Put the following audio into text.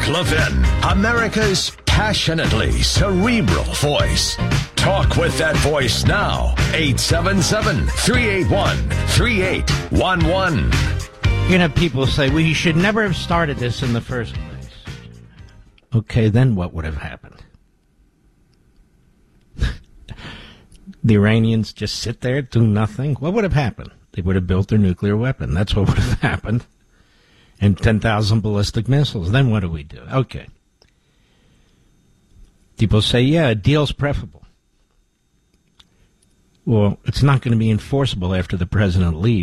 Mark Levin, America's passionately cerebral voice. Talk with that voice now. 877-381-3811. You know, people say, well, you should never have started this in the first place. Okay, then what would have happened? The Iranians just sit there, do nothing? What would have happened? They would have built their nuclear weapon. That's what would have happened. And 10,000 ballistic missiles. Then what do we do? Okay. People say, yeah, a deal's preferable. Well, it's not going to be enforceable after the president leaves.